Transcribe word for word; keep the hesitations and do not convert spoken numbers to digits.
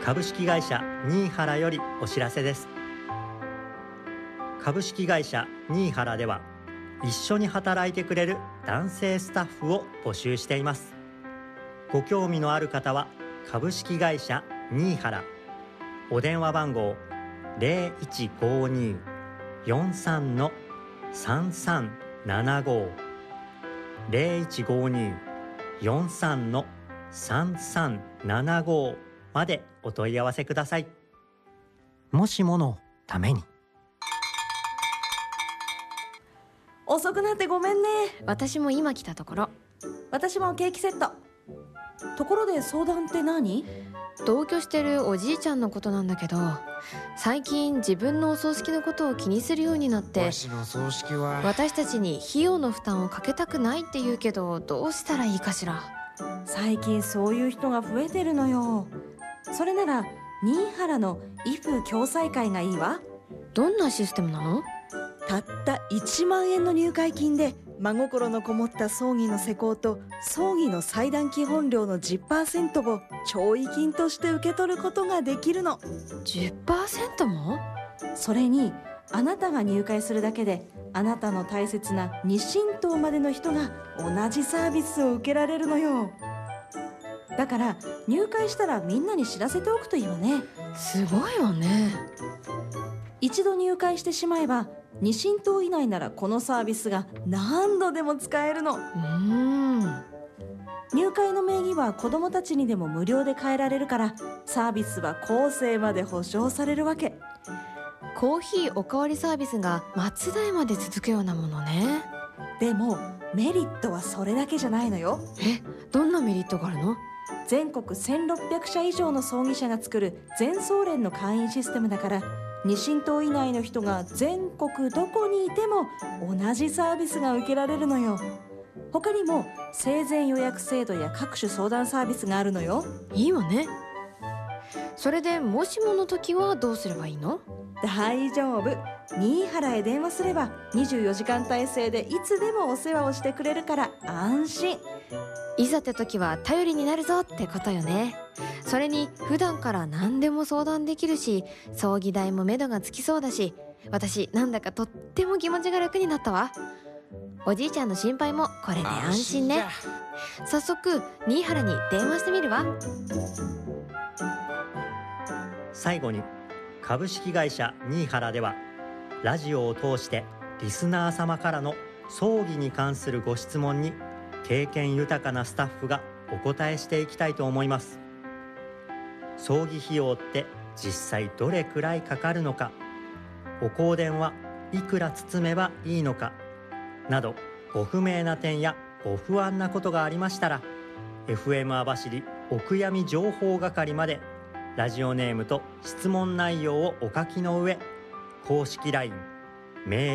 株式会社新原よりお知らせです。株式会社新原では、一緒に働いてくれる男性スタッフを募集しています。ご興味のある方は株式会社新原、お電話番号 ゼロいちごに よんさん さんさんななご ゼロいちごに よんさん さんさんななご までお問い合わせください。もしものために。 遅くなってごめんね。 私も今来たところ。 私もケーキセット。ところで相談って何？ 同居してるおじいちゃんのことなんだけど、最近自分のお葬式のことを気にするようになって、 わしの葬式は私たちに費用の負担をかけたくないって言うけど、どうしたらいいかしら。 最近そういう人が増えてるのよ。それなら新原の威風共済会がいいわ。 どんなシステムなの？ たったいちまんえんの入会金で真心のこもった葬儀の施工と葬儀の祭壇基本料の じゅっパーセント を弔慰金として受け取ることができるの。 じゅっパーセント も？ それにあなたが入会するだけで、あなたの大切な二親等までの人が同じサービスを受けられるのよ。だから入会したらみんなに知らせておくといいわね。 すごいわね。 一度入会してしまえば、二親等以内ならこのサービスが何度でも使えるの。 うーん。 入会の名義は子どもたちにでも無料で変えられるから、サービスは後世まで保証されるわけ。 コーヒーおかわりサービスが末代まで続くようなものね。 でもメリットはそれだけじゃないのよ。 え、どんなメリットがあるの？ 全国せんろっぴゃくしゃ以上の葬儀社が作る全葬連の会員システムだから、二親等以内の人が全国どこにいても同じサービスが受けられるのよ。他にも生前予約制度や各種相談サービスがあるのよ。 いいわね。それでもしもの時はどうすればいいの？ 大丈夫。新原へ電話すればにじゅうよじかん体制でいつでもお世話をしてくれるから安心。 いざって時は頼りになるぞってことよね。それに普段から何でも相談できるし、葬儀代も目処がつきそうだし、私なんだかとっても気持ちが楽になったわ。おじいちゃんの心配もこれで安心ね。早速新原に電話してみるわ。 最後に、株式会社新原では、ラジオを通してリスナー様からの葬儀に関するご質問に経験豊かなスタッフがお答えしていきたいと思います。葬儀費用って実際どれくらいかかるのか、お香典はいくら包めばいいのかなど、ご不明な点やご不安なことがありましたら、 エフエム 網走お悔やみ情報係までラジオネームと質問内容をお書きの上、公式 ライン、メール